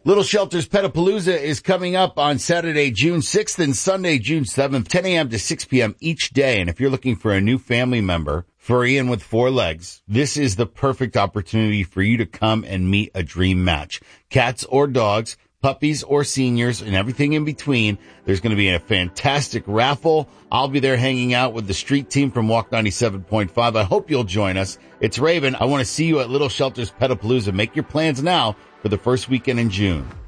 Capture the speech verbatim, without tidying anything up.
Little Shelters Petapalooza is coming up on Saturday, June sixth and Sunday, June seventh, ten a.m. to six p.m. each day. And if you're looking for a new family member, furry and with four legs, this is the perfect opportunity for you to come and meet a dream match. Cats or dogs, puppies or seniors, and everything in between. There's going to be a fantastic raffle. I'll be there hanging out with the street team from Walk ninety-seven point five. I hope you'll join us. It's Raven. I want to see you at Little Shelters Petapalooza. Make your plans now for the first weekend in June.